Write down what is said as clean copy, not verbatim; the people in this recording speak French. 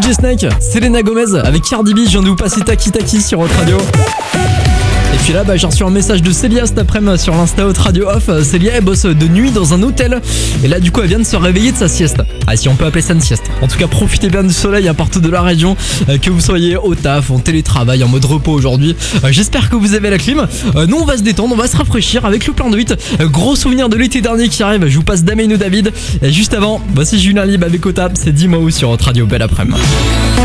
DJ Snake, Selena Gomez avec Cardi B, je viens de vous passer Taki Taki sur Hot Radio. Et puis là, j'ai reçu un message de Célia cet après-midi sur l'Insta Hot Radio Off. Célia, elle bosse de nuit dans un hôtel. Et là, du coup, elle vient de se réveiller de sa sieste. Ah, si on peut appeler ça une sieste. En tout cas, profitez bien du soleil partout de la région. Que vous soyez au taf, en télétravail, en mode repos aujourd'hui. J'espère que vous avez la clim. Nous, on va se détendre, on va se rafraîchir avec le plein de 8. Gros souvenir de l'été dernier qui arrive. Je vous passe Damien ou David. Et juste avant, voici Julien Libre avec Otap. C'est Dis-moi où sur Hot Radio. Belle après-midi.